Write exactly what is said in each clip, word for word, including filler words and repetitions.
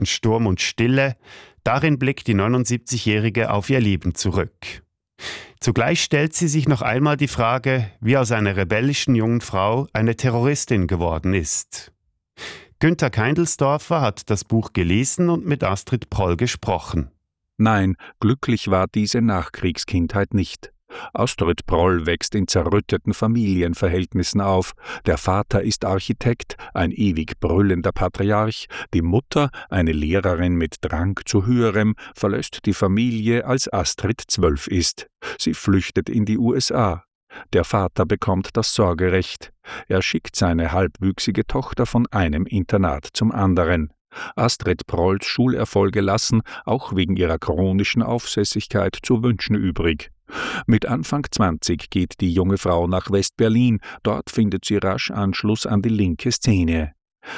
Zwischen Sturm und Stille. Darin blickt die neunundsiebzigjährige auf ihr Leben zurück. Zugleich stellt sie sich noch einmal die Frage, wie aus einer rebellischen jungen Frau eine Terroristin geworden ist. Günther Keindelsdorfer hat das Buch gelesen und mit Astrid Proll gesprochen. Nein, glücklich war diese Nachkriegskindheit nicht. Astrid Proll wächst in zerrütteten Familienverhältnissen auf. Der Vater ist Architekt, ein ewig brüllender Patriarch. Die Mutter, eine Lehrerin mit Drang zu Höherem, verlässt die Familie, als Astrid zwölf ist. Sie flüchtet in die U S A. Der Vater bekommt das Sorgerecht. Er schickt seine halbwüchsige Tochter von einem Internat zum anderen. Astrid Prolls Schulerfolge lassen, auch wegen ihrer chronischen Aufsässigkeit, zu wünschen übrig. Mit Anfang zwanzig geht die junge Frau nach West-Berlin. Dort findet sie rasch Anschluss an die linke Szene.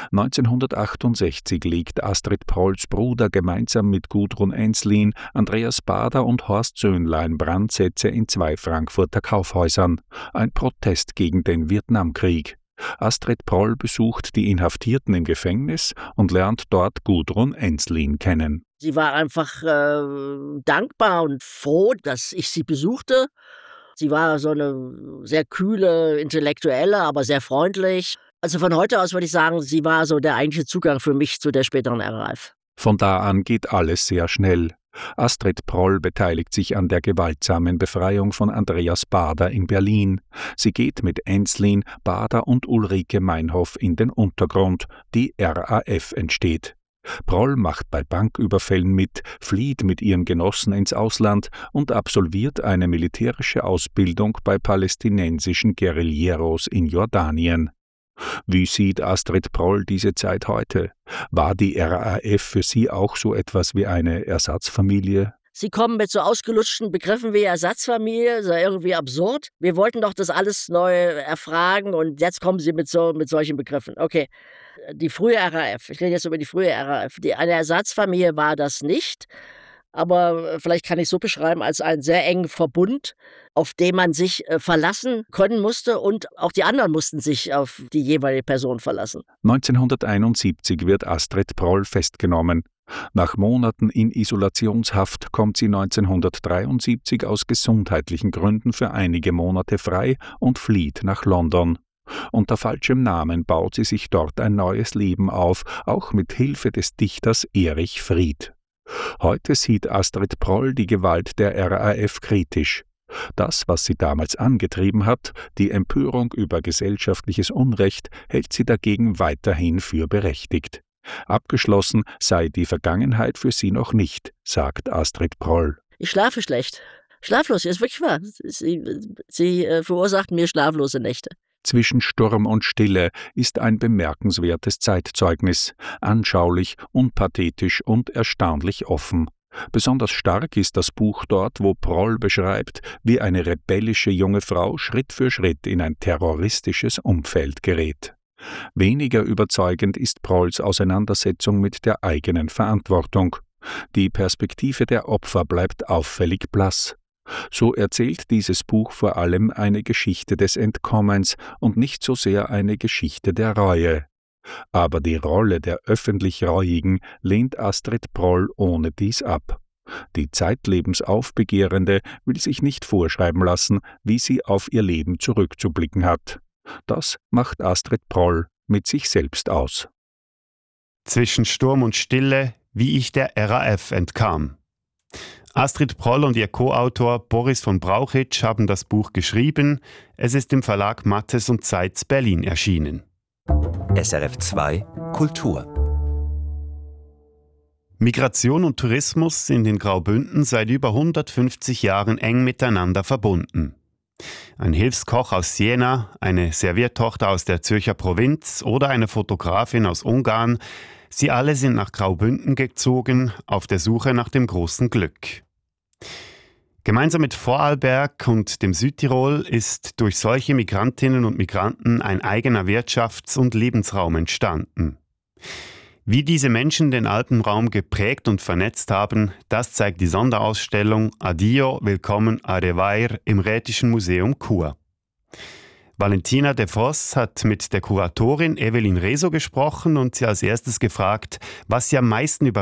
neunzehnhundertachtundsechzig legt Astrid Prolls Bruder gemeinsam mit Gudrun Ensslin, Andreas Baader und Horst Söhnlein Brandsätze in zwei Frankfurter Kaufhäusern. Ein Protest gegen den Vietnamkrieg. Astrid Proll besucht die Inhaftierten im Gefängnis und lernt dort Gudrun Ensslin kennen. Sie war einfach äh, dankbar und froh, dass ich sie besuchte. Sie war so eine sehr kühle Intellektuelle, aber sehr freundlich. Also von heute aus würde ich sagen, sie war so der eigentliche Zugang für mich zu der späteren R A F. Von da an geht alles sehr schnell. Astrid Proll beteiligt sich an der gewaltsamen Befreiung von Andreas Baader in Berlin. Sie geht mit Ensslin, Baader und Ulrike Meinhof in den Untergrund. Die R A F entsteht. Proll macht bei Banküberfällen mit, flieht mit ihren Genossen ins Ausland und absolviert eine militärische Ausbildung bei palästinensischen Guerilleros in Jordanien. Wie sieht Astrid Proll diese Zeit heute? War die R A F für sie auch so etwas wie eine Ersatzfamilie? Sie kommen mit so ausgelutschten Begriffen wie Ersatzfamilie, das ist ja irgendwie absurd. Wir wollten doch das alles neu erfragen und jetzt kommen Sie mit, so, mit solchen Begriffen. Okay, die frühe R A F, ich rede jetzt über die frühe R A F, die, eine Ersatzfamilie war das nicht, aber vielleicht kann ich es so beschreiben als einen sehr engen Verbund, auf den man sich äh, verlassen können musste und auch die anderen mussten sich auf die jeweilige Person verlassen. neunzehnhunderteinundsiebzig wird Astrid Proll festgenommen. Nach Monaten in Isolationshaft kommt sie neunzehnhundertdreiundsiebzig aus gesundheitlichen Gründen für einige Monate frei und flieht nach London. Unter falschem Namen baut sie sich dort ein neues Leben auf, auch mit Hilfe des Dichters Erich Fried. Heute sieht Astrid Proll die Gewalt der R A F kritisch. Das, was sie damals angetrieben hat, die Empörung über gesellschaftliches Unrecht, hält sie dagegen weiterhin für berechtigt. Abgeschlossen sei die Vergangenheit für sie noch nicht, sagt Astrid Proll. Ich schlafe schlecht. Schlaflos, ist wirklich wahr. Sie, sie äh, verursacht mir schlaflose Nächte. Zwischen Sturm und Stille ist ein bemerkenswertes Zeitzeugnis, anschaulich, unpathetisch und erstaunlich offen. Besonders stark ist das Buch dort, wo Proll beschreibt, wie eine rebellische junge Frau Schritt für Schritt in ein terroristisches Umfeld gerät. Weniger überzeugend ist Prolls Auseinandersetzung mit der eigenen Verantwortung. Die Perspektive der Opfer bleibt auffällig blass. So erzählt dieses Buch vor allem eine Geschichte des Entkommens und nicht so sehr eine Geschichte der Reue. Aber die Rolle der öffentlich Reuigen lehnt Astrid Proll ohne dies ab. Die zeitlebens Aufbegehrende will sich nicht vorschreiben lassen, wie sie auf ihr Leben zurückzublicken hat. Das macht Astrid Proll mit sich selbst aus. Zwischen Sturm und Stille, wie ich der R A F entkam. Astrid Proll und ihr Co-Autor Boris von Brauchitsch haben das Buch geschrieben. Es ist im Verlag Mattes und Seitz Berlin erschienen. S R F zwei Kultur. Migration und Tourismus sind in Graubünden seit über hundertfünfzig Jahren eng miteinander verbunden. Ein Hilfskoch aus Siena, eine Serviertochter aus der Zürcher Provinz oder eine Fotografin aus Ungarn, sie alle sind nach Graubünden gezogen, auf der Suche nach dem großen Glück. Gemeinsam mit Vorarlberg und dem Südtirol ist durch solche Migrantinnen und Migranten ein eigener Wirtschafts- und Lebensraum entstanden. Wie diese Menschen den Alpenraum geprägt und vernetzt haben, das zeigt die Sonderausstellung Adio, Willkommen, Arevair im Rätischen Museum Chur. Valentina de Vos hat mit der Kuratorin Evelyn Reso gesprochen und sie als erstes gefragt, was sie am meisten über